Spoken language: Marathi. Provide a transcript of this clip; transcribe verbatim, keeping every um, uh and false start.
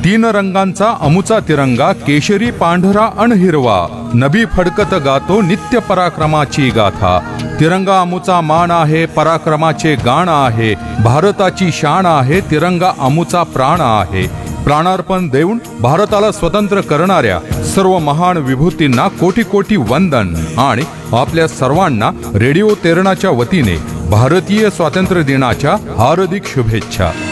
तीन रंगांचा अमुचा तिरंगा, केशरी पांढरा अन हिरवा, नभी फडकत गातो नित्य पराक्रमाची गाथा। तिरंगा अमुचा मान आहे, पराक्रमाचे गाण आहे, भारताची शान आहे, तिरंगा अमुचा प्राण आहे। प्राणार्पण देऊन भारताला स्वतंत्र करणाऱ्या सर्व महान विभूतींना कोटी कोटी वंदन आणि आपल्या सर्वांना रेडिओ तेरणाच्या वतीने भारतीय स्वातंत्र्य दिनाच्या हार्दिक शुभेच्छा।